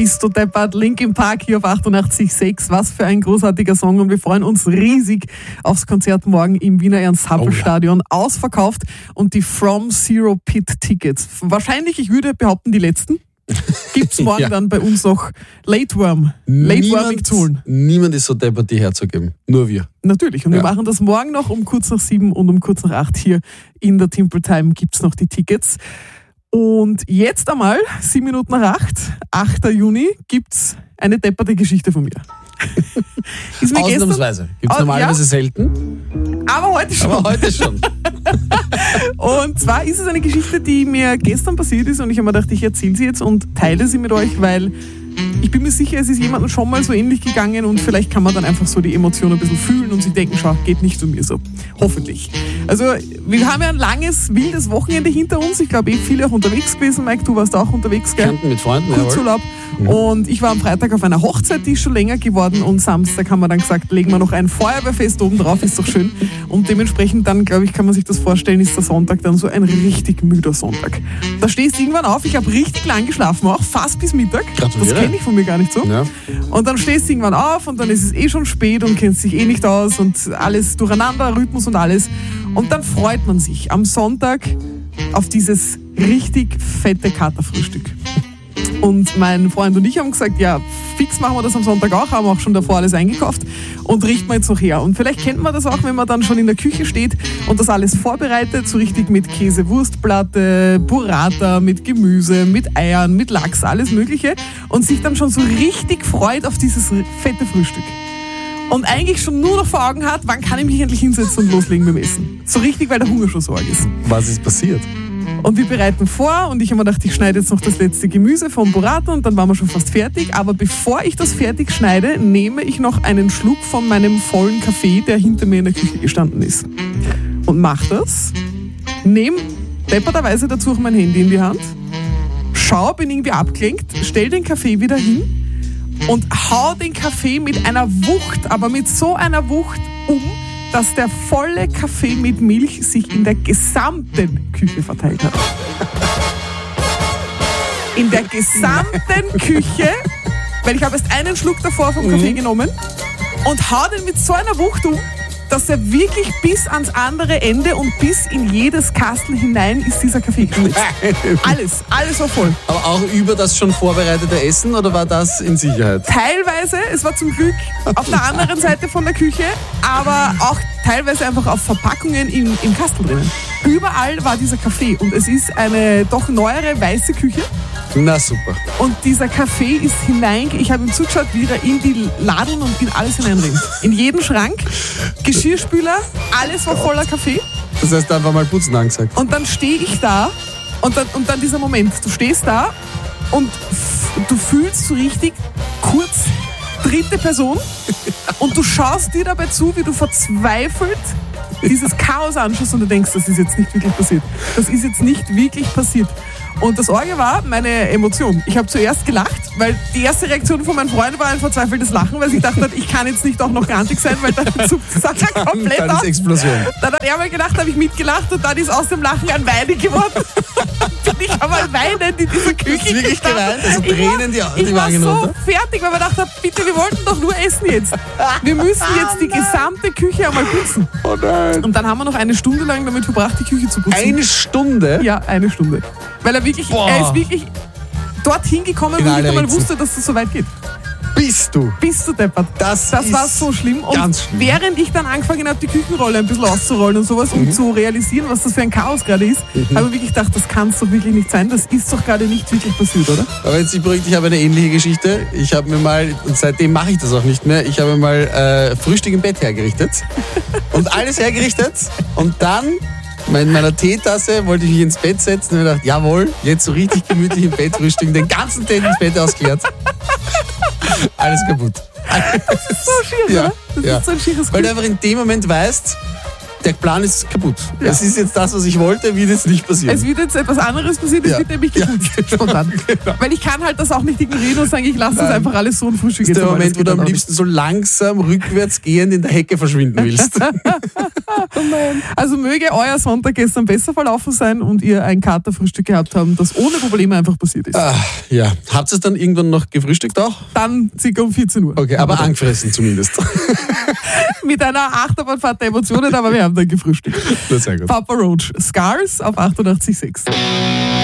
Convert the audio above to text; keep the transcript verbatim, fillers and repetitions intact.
Bist du deppert? Linkin Park hier auf achtundachtzig Komma sechs. Was für ein großartiger Song und wir freuen uns riesig aufs Konzert morgen im Wiener Ernst-Happel-Stadion. Oh ja. Ausverkauft und die From Zero Pit Tickets. Wahrscheinlich, ich würde behaupten, die letzten. Gibt's morgen ja. dann bei uns noch Late Worm. Late Worming zu holen. Niemand ist so deppert, die herzugeben. Nur wir. Natürlich. Und ja. wir machen das morgen noch um kurz nach sieben und um kurz nach acht hier in der Timber Time gibt's noch die Tickets. Und jetzt einmal, sieben Minuten nach acht, achter Juni, gibt's eine depperte Geschichte von mir. Ist mir Ausnahmsweise. Gibt es normalerweise ja, selten. Aber heute schon. Aber heute schon. Und zwar ist es eine Geschichte, die mir gestern passiert ist und ich habe mir gedacht, ich erzähle sie jetzt und teile sie mit euch, weil ich bin mir sicher, es ist jemandem schon mal so ähnlich gegangen und vielleicht kann man dann einfach so die Emotionen ein bisschen fühlen und sich denken, schau, geht nicht zu mir so. Hoffentlich. Also wir haben ja ein langes, wildes Wochenende hinter uns. Ich glaube, eh viele auch unterwegs gewesen. Mike, du warst auch unterwegs, gell? Kärnten mit Freunden. Kurzurlaub. Ja. Und ich war am Freitag auf einer Hochzeit, die ist schon länger geworden und Samstag haben wir dann gesagt, legen wir noch ein Feuerwehrfest oben drauf, ist doch schön. Und dementsprechend dann, glaube ich, kann man sich das vorstellen, ist der Sonntag dann so ein richtig müder Sonntag. Da stehst du irgendwann auf, ich habe richtig lang geschlafen, auch fast bis Mittag. Gratuliere. Das kenne ich von mir gar nicht so. Ja. Und dann stehst du irgendwann auf und dann ist es eh schon spät und kennst dich eh nicht aus und alles durcheinander, Rhythmus und alles. Und dann freut man sich am Sonntag auf dieses richtig fette Katerfrühstück. Und mein Freund und ich haben gesagt, ja, fix machen wir das am Sonntag auch, haben auch schon davor alles eingekauft und richten wir jetzt noch her. Und vielleicht kennt man das auch, wenn man dann schon in der Küche steht und das alles vorbereitet, so richtig mit Käse-Wurstplatte, Burrata, mit Gemüse, mit Eiern, mit Lachs, alles Mögliche und sich dann schon so richtig freut auf dieses fette Frühstück. Und eigentlich schon nur noch vor Augen hat, wann kann ich mich endlich hinsetzen und loslegen mit dem Essen. So richtig, weil der Hunger schon so arg ist. Was ist passiert? Und wir bereiten vor und ich habe mir gedacht, ich schneide jetzt noch das letzte Gemüse vom Burrata und dann waren wir schon fast fertig. Aber bevor ich das fertig schneide, nehme ich noch einen Schluck von meinem vollen Kaffee, der hinter mir in der Küche gestanden ist. Und mache das, nehme depperterweise dazu auch mein Handy in die Hand, schau, bin irgendwie abgelenkt, stell den Kaffee wieder hin und hau den Kaffee mit einer Wucht, aber mit so einer Wucht um, dass der volle Kaffee mit Milch sich in der gesamten Küche verteilt hat. In der gesamten Küche, weil ich habe erst einen Schluck davor vom Kaffee mhm. genommen und hau den mit so einer Wucht um, dass er wirklich bis ans andere Ende und bis in jedes Kastel hinein ist dieser Kaffee gespritzt. Alles, alles war voll. Aber auch über das schon vorbereitete Essen oder war das in Sicherheit? Teilweise, es war zum Glück auf der anderen Seite von der Küche, aber auch teilweise einfach auf Verpackungen im, im Kastel drinnen. Überall war dieser Kaffee und es ist eine doch neuere weiße Küche. Na super. Und dieser Kaffee ist hinein, ich habe ihm zugeschaut, wie er in die Ladeln und in alles hineinrinnt. In jeden Schrank, Geschirrspüler, alles war voller Kaffee. Das heißt, da war mal Putzen angesagt. Und dann stehe ich da und dann, und dann dieser Moment, du stehst da und f- du fühlst so richtig kurz dritte Person und du schaust dir dabei zu, wie du verzweifelt dieses Chaos anschaust und du denkst, das ist jetzt nicht wirklich passiert. Das ist jetzt nicht wirklich passiert. Und das Orge war meine Emotion. Ich habe zuerst gelacht, weil die erste Reaktion von meinem Freund war ein verzweifeltes Lachen, weil ich dachte, ich kann jetzt nicht auch noch grantig sein, weil dann zuckt die Sache komplett dann aus. Ist Explosion. Dann hat er mal gedacht, habe ich mitgelacht und dann ist aus dem Lachen ein Weinen geworden. Bin ich einmal weinend in dieser Küche. Du hast wirklich geweint? Also Tränen, die, die Ich war Wangen so runter? fertig, weil wir dachten, bitte, wir wollten doch nur essen jetzt. Wir müssen jetzt die gesamte Küche einmal putzen. Oh nein. Und dann haben wir noch eine Stunde lang damit verbracht, die Küche zu putzen. Eine Stunde? Ja, eine Stunde. Weil er wirklich, Boah. er ist wirklich dorthin gekommen, wo ich nicht einmal wusste, dass das so weit geht. Bist du? Bist du deppert. Das, das ist war so schlimm. Und ganz schlimm. während ich dann angefangen habe, die Küchenrolle ein bisschen auszurollen und sowas, um mhm. zu realisieren, was das für ein Chaos gerade ist, mhm. habe ich wirklich gedacht, das kann es doch wirklich nicht sein. Das ist doch gerade nicht wirklich passiert, oder? Aber jetzt, ich beruhigt, ich habe eine ähnliche Geschichte. Ich habe mir mal, und seitdem mache ich das auch nicht mehr, ich habe mal äh, Frühstück im Bett hergerichtet. Und alles hergerichtet. Und dann in meiner Teetasse wollte ich mich ins Bett setzen und mir gedacht, jawohl, jetzt so richtig gemütlich im Bett frühstücken, den ganzen Tee ins Bett ausgeleert. Alles kaputt. Das ist so schier, ja, oder? Das ja. ist so ein schieres Weil du einfach in dem Moment weißt, der Plan ist kaputt. Ja. Es ist jetzt das, was ich wollte, wird jetzt nicht passieren. Es wird jetzt etwas anderes passieren, es Ja. wird nämlich Ja. geputzt, spontan. Genau. Weil ich kann halt das auch nicht ignorieren und sagen, ich lasse das Nein. einfach alles so und frühstücke Das ist jetzt der einmal. Moment, Das wo geht du am dann auch liebsten so langsam rückwärts gehend in der Hecke verschwinden willst. Also möge euer Sonntag gestern besser verlaufen sein und ihr ein Katerfrühstück gehabt haben, das ohne Probleme einfach passiert ist. Ah, ja. Habt ihr es dann irgendwann noch gefrühstückt auch? Dann circa um vierzehn Uhr. Okay, aber angefressen zumindest. Mit einer Achterbahnfahrt der Emotionen, aber wir haben dann gefrühstückt. Das ist sehr gut. Papa Roach, Scars auf achtundachtzig Komma sechs.